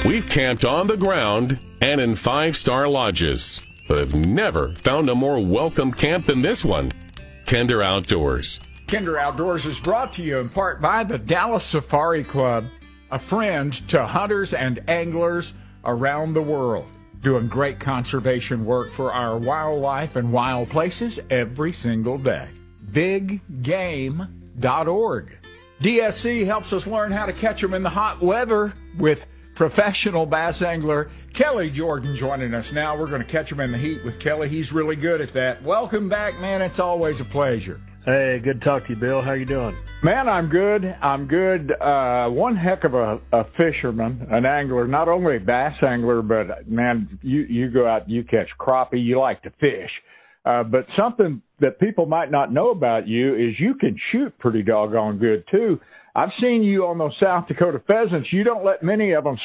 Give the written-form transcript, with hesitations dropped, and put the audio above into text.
We've camped on the ground and in five-star lodges, but have never found a more welcome camp than this one. Kinder Outdoors. Kinder Outdoors is brought to you in part by the Dallas Safari Club, a friend to hunters and anglers around the world, doing great conservation work for our wildlife and wild places every single day. BigGame.org. DSC helps us learn how to catch them in the hot weather with professional bass angler Kelly Jordan joining us now. We're going to catch them in the heat with Kelly. He's really good at that. Welcome back, man. It's always a pleasure. Hey, good to talk to you, Bill. How you doing? Man, I'm good. One heck of a fisherman, an angler, not only a bass angler, but, man, you go out and you catch crappie. You like to fish. But something that people might not know about you is you can shoot pretty doggone good, too. I've seen you on those South Dakota pheasants. You don't let many of them